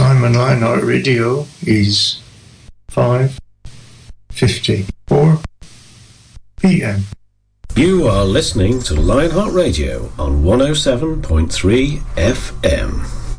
time on Lionheart Radio is 5:54 p.m. You are listening to Lionheart Radio on 107.3 FM.